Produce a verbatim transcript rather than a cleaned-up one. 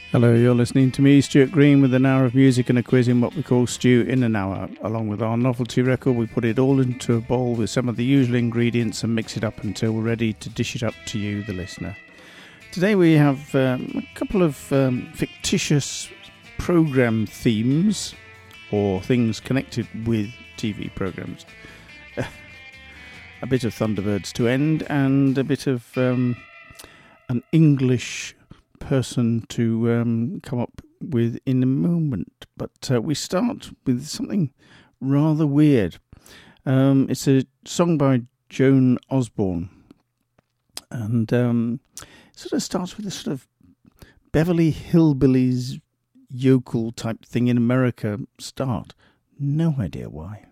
Hello, you're listening to me, Stuart Green, with an hour of music and a quiz in what we call Stew in an Hour. Along with our novelty record, we put it all into a bowl with some of the usual ingredients and mix it up until we're ready to dish it up to you, the listener. Today we have um, a couple of um, fictitious programme themes, or things connected with T V programmes. A bit of Thunderbirds to end, and a bit of um, an English person to um, come up with in a moment. But uh, we start with something rather weird. Um, it's a song by Joan Osborne, and um, it sort of starts with a sort of Beverly Hillbillies yokel type thing in America start. No idea why.